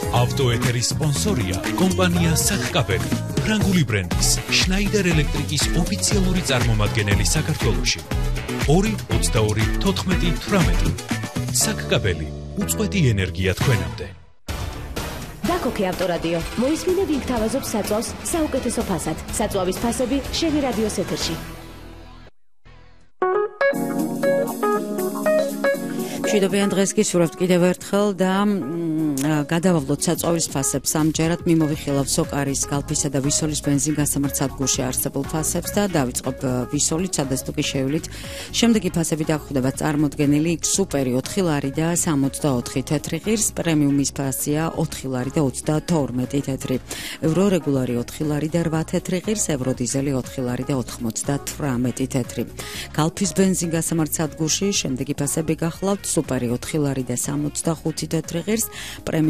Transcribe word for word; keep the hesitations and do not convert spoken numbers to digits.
ავტოეთერის სპონსორია კომპანია საკკაბელი, ფრანგული ბრენდის შნაიდერ ელექტრიკის ოფიციალური წარმომადგენელი საქართველოში. ორი ოცდაორი თოთხმეტი თვრამეტი. საკკაბელი, უწყვეტი ენერგია თქვენამდე. დაკოქე ავტორადიო. მოისმინე ვინ გთავაზობს საწვავს საუკეთესო ფასად. საწვავის ფასები შენი რადიოს ეთერში. მშვიდობიან დღეს გისურვებთ კიდევ ერთხელ და გადავავლოთ საწვავის ფასებს. ამჯერად მიმოვიხილავთ სოკარის, გალფისა და ვისოლის ბენზინგასამართსადგურში არსებულ ფასებს და დავიწყებ ვისოლით, სადაც თუ კი შევლით. შემდეგი ფასები დაგხვდება წარმოდგენილი სუპერი ოთხი ლარი და სამოცდაოთხი თეთრი ღირს, პრემიუმის ფასია ოთხი ლარი და ოცდათორმეტი თეთრი. ევრო რეგულარი ოთხი ლარი და რვა თეთრი ღირს, ევრო დიზელი ოთხი ლარი და ოთხმოცდათვრამეტი თეთრი. გალფის ბენზინგასამართსადგურში შემდეგი ფასები გახლავთ. სუპერი ოთხი ლარი და სამოცდახუთი თეთრი ღირს,